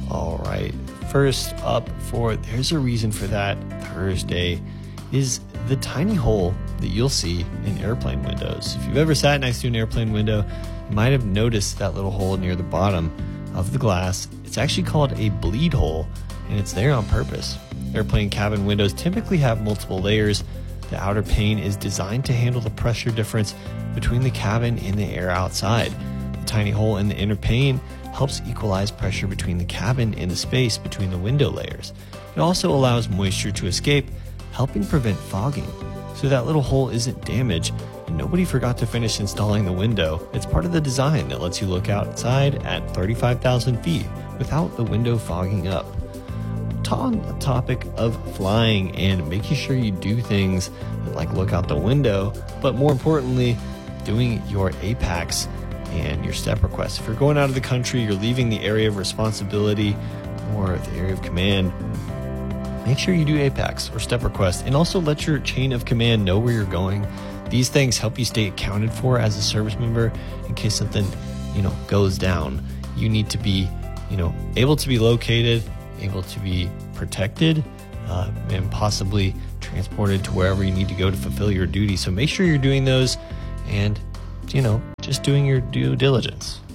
All right, first up for There's a Reason for That Thursday is the tiny hole that you'll see in airplane windows. If you've ever sat next to an airplane window, you might have noticed that little hole near the bottom of the glass. It's actually called a bleed hole, and it's there on purpose. Airplane cabin windows typically have multiple layers. The outer pane is designed to handle the pressure difference between the cabin and the air outside. The tiny hole in the inner pane helps equalize pressure between the cabin and the space between the window layers. It also allows moisture to escape, helping prevent fogging. So that little hole isn't damaged, and nobody forgot to finish installing the window. It's part of the design that lets you look outside at 35,000 feet without the window fogging up. On the topic of flying and making sure you do things like look out the window, but more importantly, doing your APACs and your step requests. If you're going out of the country, you're leaving the area of responsibility or the area of command, make sure you do APACs or step requests, and also let your chain of command know where you're going. These things help you stay accounted for as a service member in case something, goes down. You need to be, able to be located, able to be protected, and possibly transported to wherever you need to go to fulfill your duty. So make sure you're doing those and, just doing your due diligence.